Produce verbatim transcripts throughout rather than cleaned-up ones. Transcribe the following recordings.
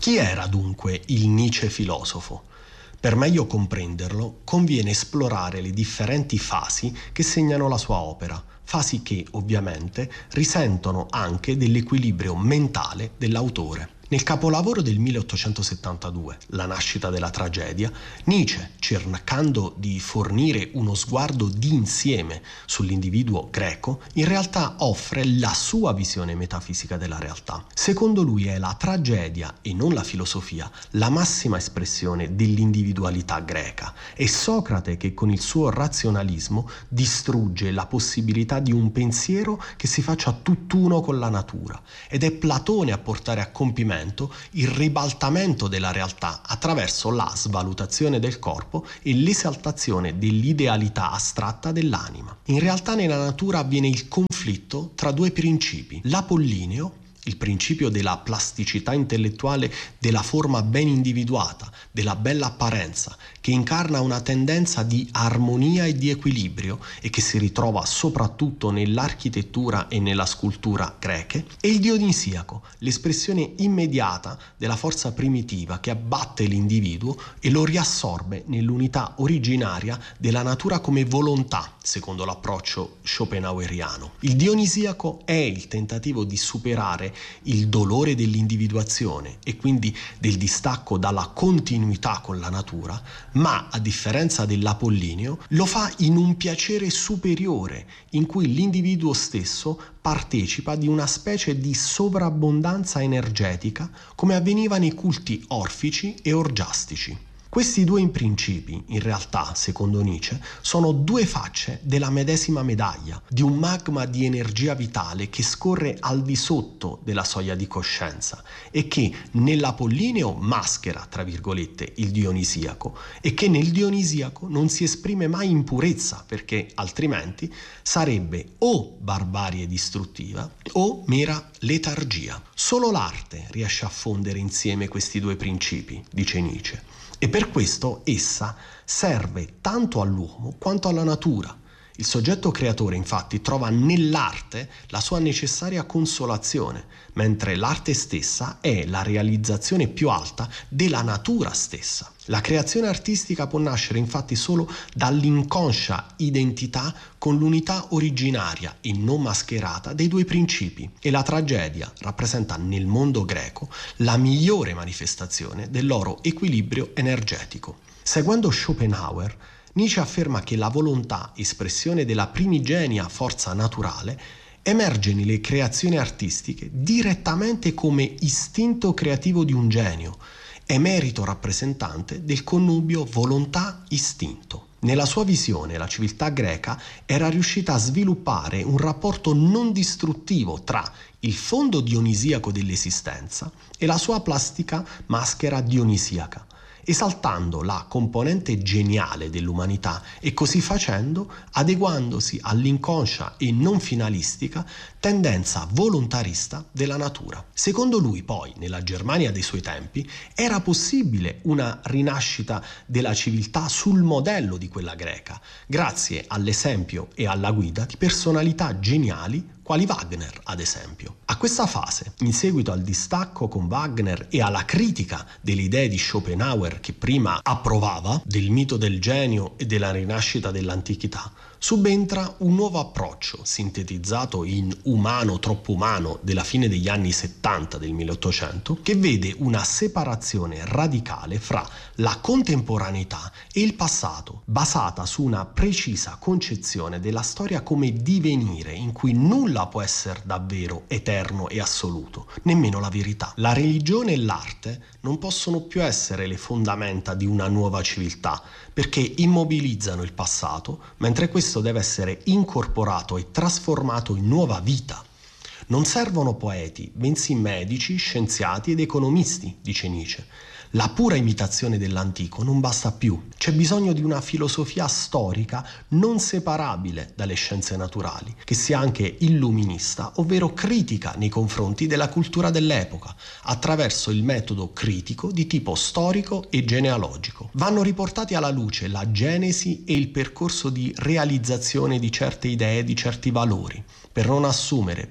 Chi era dunque il Nietzsche filosofo? Per meglio comprenderlo, conviene esplorare le differenti fasi che segnano la sua opera, fasi che, ovviamente, risentono anche dell'equilibrio mentale dell'autore. Nel capolavoro del milleottocentosettantadue, La nascita della tragedia, Nietzsche, cercando di fornire uno sguardo di insieme sull'individuo greco, in realtà offre la sua visione metafisica della realtà. Secondo lui è la tragedia e non la filosofia la massima espressione dell'individualità greca. È Socrate che con il suo razionalismo distrugge la possibilità di un pensiero che si faccia tutt'uno con la natura, ed è Platone a portare a compimento il ribaltamento della realtà attraverso la svalutazione del corpo e l'esaltazione dell'idealità astratta dell'anima. In realtà nella natura avviene il conflitto tra due principi: l'apollineo, il principio della plasticità intellettuale, della forma ben individuata, della bella apparenza, che incarna una tendenza di armonia e di equilibrio e che si ritrova soprattutto nell'architettura e nella scultura greche, e il dionisiaco, l'espressione immediata della forza primitiva che abbatte l'individuo e lo riassorbe nell'unità originaria della natura come volontà, secondo l'approccio schopenhaueriano. Il dionisiaco è il tentativo di superare il dolore dell'individuazione e quindi del distacco dalla continuità con la natura, ma a differenza dell'apollineo lo fa in un piacere superiore in cui l'individuo stesso partecipa di una specie di sovrabbondanza energetica come avveniva nei culti orfici e orgiastici. Questi due principi, in realtà, secondo Nietzsche, sono due facce della medesima medaglia, di un magma di energia vitale che scorre al di sotto della soglia di coscienza e che nell'apollineo maschera, tra virgolette, il dionisiaco, e che nel dionisiaco non si esprime mai in purezza, perché altrimenti sarebbe o barbarie distruttiva o mera letargia. Solo l'arte riesce a fondere insieme questi due principi, dice Nietzsche. E per questo essa serve tanto all'uomo quanto alla natura. Il soggetto creatore, infatti, trova nell'arte la sua necessaria consolazione, mentre l'arte stessa è la realizzazione più alta della natura stessa. La creazione artistica può nascere infatti solo dall'inconscia identità con l'unità originaria e non mascherata dei due principi, e la tragedia rappresenta nel mondo greco la migliore manifestazione del loro equilibrio energetico. Seguendo Schopenhauer, Nietzsche afferma che la volontà, espressione della primigenia forza naturale, emerge nelle creazioni artistiche direttamente come istinto creativo di un genio, emerito rappresentante del connubio volontà-istinto. Nella sua visione, la civiltà greca era riuscita a sviluppare un rapporto non distruttivo tra il fondo dionisiaco dell'esistenza e la sua plastica maschera dionisiaca, esaltando la componente geniale dell'umanità e così facendo adeguandosi all'inconscia e non finalistica tendenza volontarista della natura. Secondo lui, poi, nella Germania dei suoi tempi, era possibile una rinascita della civiltà sul modello di quella greca, grazie all'esempio e alla guida di personalità geniali quali Wagner, ad esempio. A questa fase, in seguito al distacco con Wagner e alla critica delle idee di Schopenhauer che prima approvava, del mito del genio e della rinascita dell'antichità, subentra un nuovo approccio, sintetizzato in Umano troppo umano della fine degli anni settanta del milleottocento, che vede una separazione radicale fra la contemporaneità e il passato, basata su una precisa concezione della storia come divenire in cui nulla può essere davvero eterno e assoluto, nemmeno la verità. La religione e l'arte non possono più essere le fondamenta di una nuova civiltà, perché immobilizzano il passato, mentre questo deve essere incorporato e trasformato in nuova vita. Non servono poeti, bensì medici, scienziati ed economisti, dice Nietzsche. La pura imitazione dell'antico non basta più. C'è bisogno di una filosofia storica non separabile dalle scienze naturali, che sia anche illuminista, ovvero critica nei confronti della cultura dell'epoca, attraverso il metodo critico di tipo storico e genealogico. Vanno riportati alla luce la genesi e il percorso di realizzazione di certe idee, di certi valori, per non assumere per assodati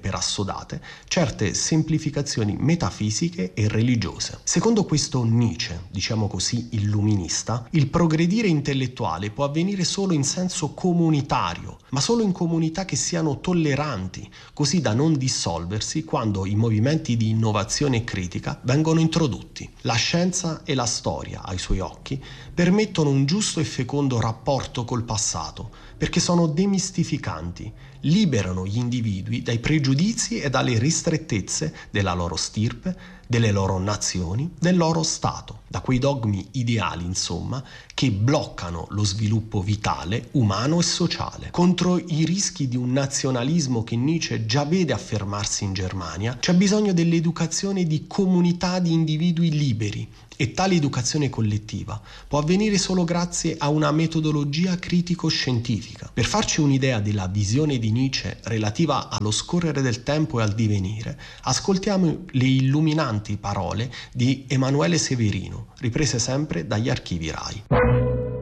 assodate certe semplificazioni metafisiche e religiose. Secondo questo Nietzsche, diciamo così illuminista, il progredire intellettuale può avvenire solo in senso comunitario, ma solo in comunità che siano tolleranti, così da non dissolversi quando i movimenti di innovazione e critica vengono introdotti. La scienza e la storia, ai suoi occhi, permettono un giusto e fecondo rapporto col passato, perché sono demistificanti, liberano gli individui dai pregiudizi e dalle ristrettezze della loro stirpe, delle loro nazioni, del loro Stato, da quei dogmi ideali, insomma, che bloccano lo sviluppo vitale, umano e sociale. Contro i rischi di un nazionalismo che Nietzsche già vede affermarsi in Germania, c'è bisogno dell'educazione di comunità di individui liberi, e tale educazione collettiva può avvenire solo grazie a una metodologia critico-scientifica. Per farci un'idea della visione di Nietzsche relativa allo scorrere del tempo e al divenire, ascoltiamo le illuminanti parole di Emanuele Severino, riprese sempre dagli archivi RAI.